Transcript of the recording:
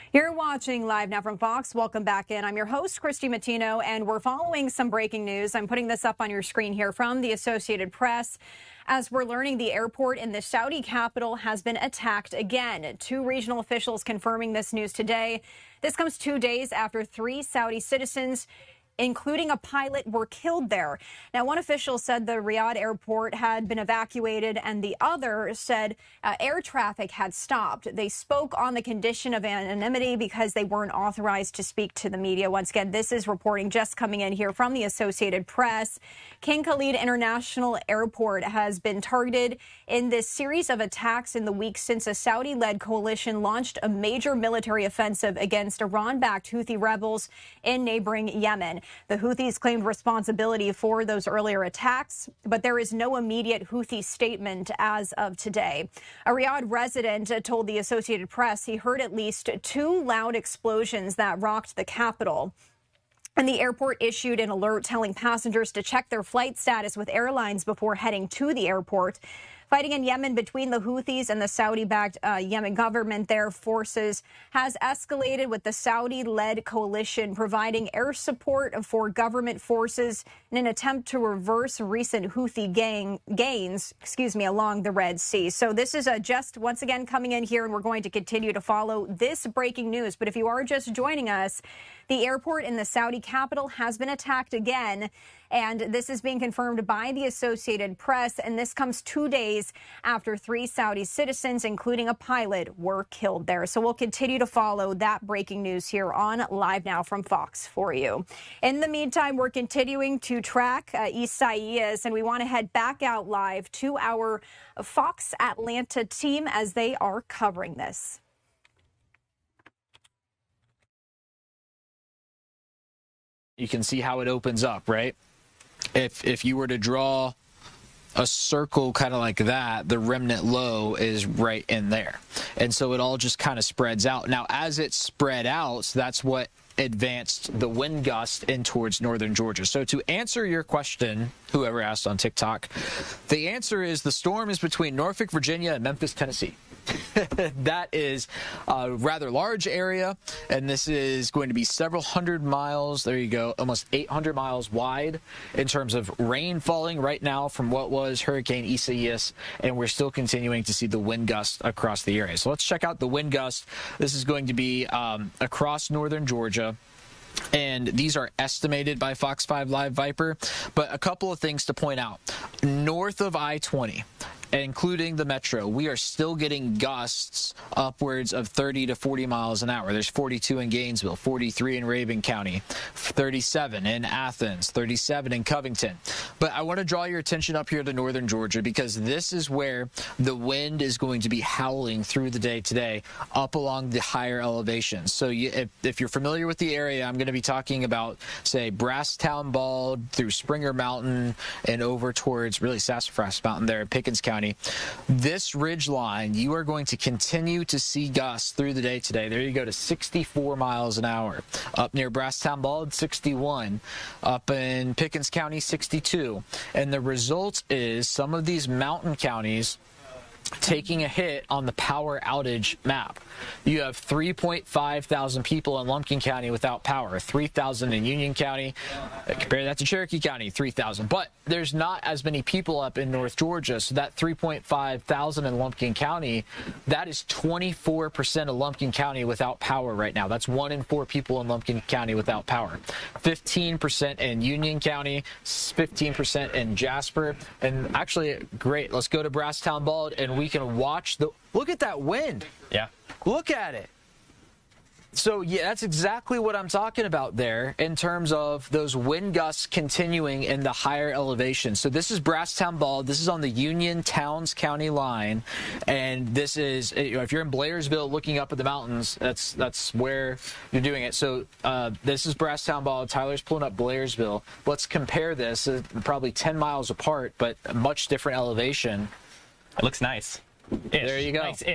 You're watching Live Now from Fox. Welcome back in. I'm your host, Christy Matino, and we're following some breaking news. I'm putting this up on your screen here from the Associated Press. As we're learning, the airport in the Saudi capital has been attacked again. Two regional officials confirming this news today. This comes 2 days after 3 Saudi citizens, including a pilot, were killed there. Now, one official said the Riyadh airport had been evacuated, and the other said air traffic had stopped. They spoke on the condition of anonymity because they weren't authorized to speak to the media. Once again, this is reporting just coming in here from the Associated Press. King Khalid International Airport has been targeted in this series of attacks in the weeks since a Saudi-led coalition launched a major military offensive against Iran-backed Houthi rebels in neighboring Yemen. The Houthis claimed responsibility for those earlier attacks, but there is no immediate Houthi statement as of today. A Riyadh resident told the Associated Press he heard at least 2 loud explosions that rocked the capital. And the airport issued an alert telling passengers to check their flight status with airlines before heading to the airport. Fighting in Yemen between the Houthis and the Saudi-backed Yemen government, their forces has escalated, with the Saudi-led coalition providing air support for government forces in an attempt to reverse recent Houthi gains along the Red Sea. So this is just once again coming in here, and we're going to continue to follow this breaking news. But if you are just joining us, the airport in the Saudi capital has been attacked again, and this is being confirmed by the Associated Press, and this comes 2 days after 3 Saudi citizens, including a pilot, were killed there. So we'll continue to follow that breaking news here on Live Now from Fox for you. In the meantime, we're continuing to track Isaias, and we want to head back out live to our Fox Atlanta team as they are covering this. You can see how it opens up, right? If you were to draw a circle kind of like that, the remnant low is right in there. And so it all just kind of spreads out. Now, as it spread out, that's what advanced the wind gust in towards northern Georgia. So to answer your question, whoever asked on TikTok, the answer is the storm is between Norfolk, Virginia, and Memphis, Tennessee. That is a rather large area, and this is going to be several hundred miles, there you go, almost 800 miles wide in terms of rain falling right now from what was Hurricane Isaias, and we're still continuing to see the wind gust across the area. So let's check out the wind gust. This is going to be across northern Georgia. And these are estimated by Fox 5 Live Viper. But a couple of things to point out. North of I-20, including the metro, we are still getting gusts upwards of 30 to 40 miles an hour. There's 42 in Gainesville, 43 in Raven County, 37 in Athens, 37 in Covington. But I want to draw your attention up here to northern Georgia, because this is where the wind is going to be howling through the day today up along the higher elevations. So if you're familiar with the area, I'm going to be talking about, say, Brasstown Bald through Springer Mountain and over towards really Sassafras Mountain there in Pickens County. This ridge line, you are going to continue to see gusts through the day today. There you go to 64 miles an hour. Up near Brasstown Bald, 61. Up in Pickens County, 62. And the result is some of these mountain counties taking a hit on the power outage map. You have 3.5 thousand people in Lumpkin County without power, 3,000 in Union County. Compare that to Cherokee County, 3,000. But there's not as many people up in North Georgia, so that 3.5 thousand in Lumpkin County, that is 24% of Lumpkin County without power right now. That's 1 in 4 people in Lumpkin County without power. 15% in Union County, 15% in Jasper. And actually, great, let's go to Brasstown Bald, and we can watch look at that wind. Yeah. Look at it. So, yeah, that's exactly what I'm talking about there in terms of those wind gusts continuing in the higher elevations. So this is Brasstown Bald. This is on the Union Towns County line. And this is, if you're in Blairsville looking up at the mountains, that's where you're doing it. So this is Brasstown Bald. Tyler's pulling up Blairsville. Let's compare this. Probably 10 miles apart, but much different elevation. It looks nice. There you go. Nice.